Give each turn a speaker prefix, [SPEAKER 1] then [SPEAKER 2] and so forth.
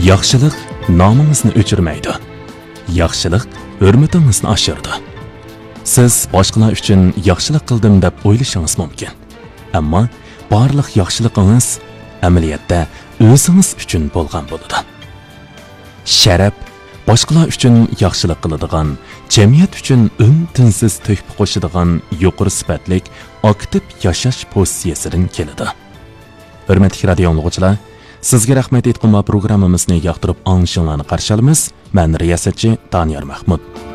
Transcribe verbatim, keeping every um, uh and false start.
[SPEAKER 1] Yaxshilik nomimizni o'chirmaydi. Yaxshilik hurmatingizni oshirdi. Siz boshqalar uchun yaxshilik qildim deb o'ylashingiz mumkin. Ammo barliq yaxshiligingiz amaliyotda o'zingiz uchun bo'lgan bo'ladi. Sharaf boshqalar uchun yaxshilik qiladigan, jamiyat uchun un-tinsiz to'hfa qo'shadigan yuqori sifatlik aktiv yashash pozitsiyasidan keladi. Hurmatli radio tinglovchilar, sizga rahmat aytgan va programmamizni yoqtirib angshinglarni qarshi olamiz. Men riyosatchi Daniyar Mahmud.